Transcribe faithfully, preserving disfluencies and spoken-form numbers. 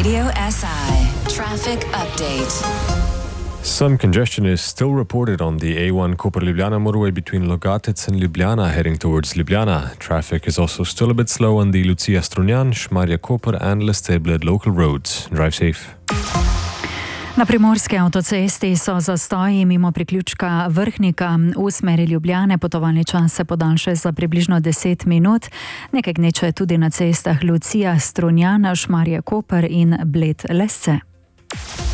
Radio S I traffic update. Some congestion is still reported on the A one Koper-Ljubljana motorway between Logatec and Ljubljana heading towards Ljubljana. Traffic is also still a bit slow on the Lucija-Strunjan, Šmarje-Koper and Lestebled local roads. Drive safe. Na primorski avtocesti so zastoji mimo priključka Vrhnika v smeri Ljubljane. Potovalni čas se podaljša za približno deset minut. Nekaj gneče tudi na cestah Lucija, Strunjan, Šmarje-Koper in Bled-Lesce.